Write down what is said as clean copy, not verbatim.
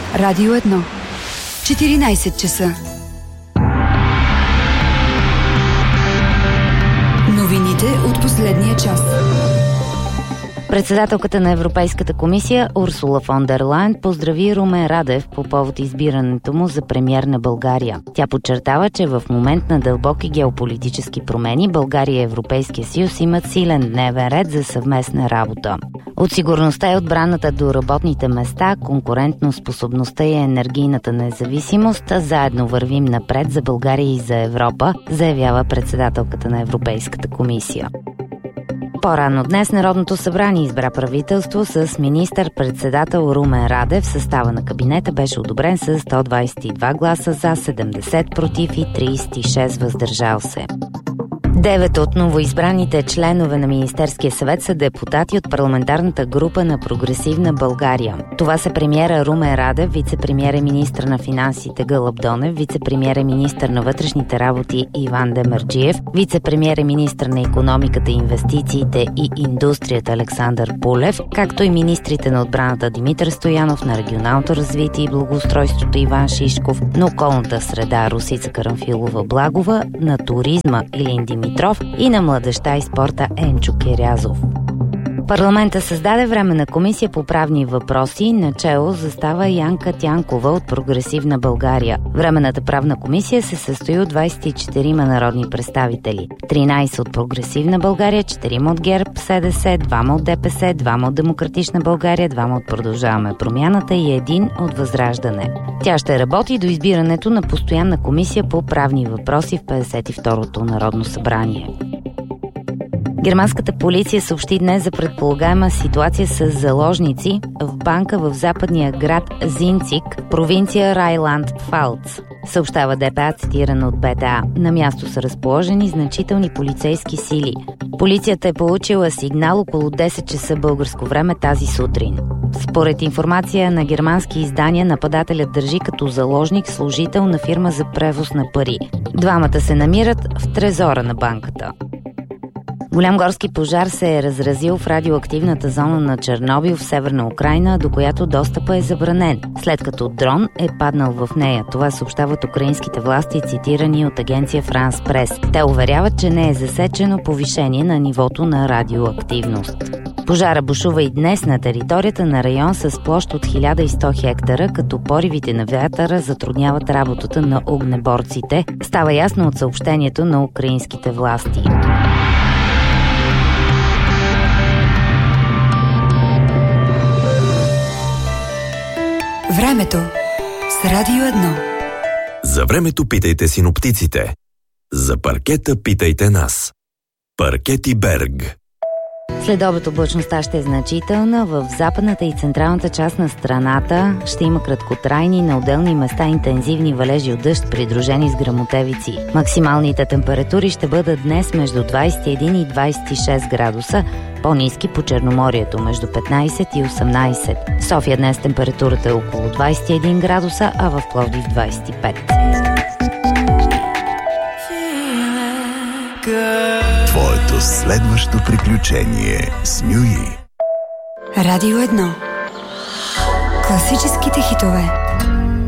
Радио 1. 14 часа. Новините от последния час. Председателката на Европейската комисия Урсула фон дер Лайен поздрави Румен Радев по повод избирането му за премиер на България. Тя подчертава, че в момент на дълбоки геополитически промени България и Европейския съюз имат силен дневен ред за съвместна работа. От сигурността и отбраната до работните места, конкурентноспособността и енергийната независимост, заедно вървим напред за България и за Европа, заявява председателката на Европейската комисия. По-рано днес Народното събрание избра правителство с министър-председател Румен Радев. Състава на кабинета беше одобрен с 122 гласа за, 70 против и 36 въздържал се. 9 от новоизбраните членове на Министерския съвет са депутати от парламентарната група на Прогресивна България. Това са премиера Румен Радев, вице-премиер и министър на финансите Гълъб Донев, вице-премиер и министър на вътрешните работи Иван Демерджиев, вице-премиер и министър на икономиката, инвестициите и индустрията Александър Пулев, както и министрите на отбраната Димитър Стоянов, на регионалното развитие и благоустройството Иван Шишков, на околната среда Росица Карамфилова-Благова, на туризма Илин Димитров и на младежта и спорта Енчо Кирязов. Парламента създаде временна комисия по правни въпроси. Начело застава Янка Тянкова от Прогресивна България. Временната правна комисия се състои от 24 народни представители. 13 от Прогресивна България, 4 от ГЕРБ, СДС, 2 от ДПС, 2 от Демократична България, 2 от Продължаваме промяната и 1 от Възраждане. Тя ще работи до избирането на постоянна комисия по правни въпроси в 52-то Народно събрание. Германската полиция съобщи днес за предполагаема ситуация с заложници в банка в западния град Зинцик, провинция Райланд-Пфалц. Съобщава ДПА, цитирано от БТА. На място са разположени значителни полицейски сили. Полицията е получила сигнал около 10 часа българско време тази сутрин. Според информация на германски издания, нападателят държи като заложник служител на фирма за превоз на пари. Двамата се намират в трезора на банката. Голям горски пожар се е разразил в радиоактивната зона на Чернобил в Северна Украйна, до която достъпът е забранен, след като дрон е паднал в нея. Това съобщават украинските власти, цитирани от агенция Франс Прес. Те уверяват, че не е засечено повишение на нивото на радиоактивност. Пожара бушува и днес на територията на район с площ от 1100 хектара, като поривите на вятъра затрудняват работата на огнеборците. Става ясно от съобщението на украинските власти. Времето с Радио 1. За времето питайте синоптиците. За паркета питайте нас. Паркети Берг. Следобед облачността ще е значителна. В западната и централната част на страната ще има краткотрайни, на отделни места интензивни валежи от дъжд, придружени с гръмотевици. Максималните температури ще бъдат днес между 21 и 26 градуса, по-ниски по Черноморието между 15 и 18. В София днес температурата е около 21 градуса, а в Пловдив 25. Твоето следващо приключение с Мюи. Радио 1. Класическите хитове